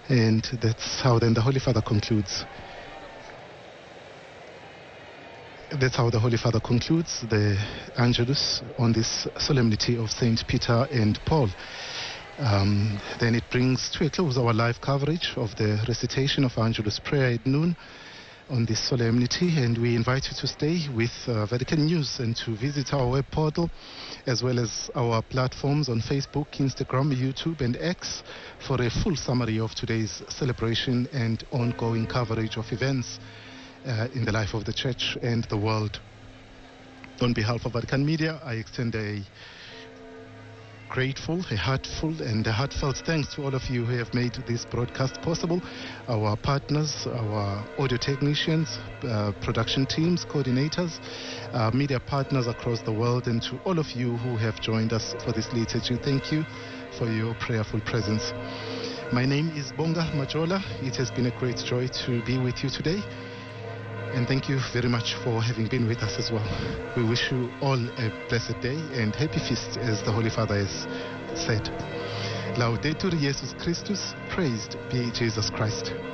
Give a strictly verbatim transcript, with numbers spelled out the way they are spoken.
And that's how then the Holy Father concludes. That's how the Holy Father concludes the Angelus on this solemnity of Saint Peter and Paul. Um, then it brings to a close our live coverage of the recitation of Angelus prayer at noon on this solemnity, and we invite you to stay with uh, Vatican News and to visit our web portal as well as our platforms on Facebook, Instagram, YouTube and X for a full summary of today's celebration and ongoing coverage of events uh, in the life of the Church and the world. On behalf of Vatican Media, I extend a grateful, a heartful and a heartfelt thanks to all of you who have made this broadcast possible, our partners, our audio technicians, uh, production teams, coordinators, uh, media partners across the world, and to all of you who have joined us for this liturgy. Thank you for your prayerful presence. My name is Bonga Majola. It has been a great joy to be with you today. And thank you very much for having been with us as well. We wish you all a blessed day and happy feast, as the Holy Father has said. Laudetur Jesus Christus, praised be Jesus Christ.